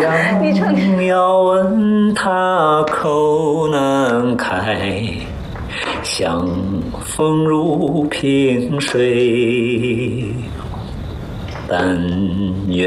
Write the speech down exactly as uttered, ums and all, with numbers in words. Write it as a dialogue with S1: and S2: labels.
S1: 你唱
S2: 想要问他口难开，相逢如萍水，但愿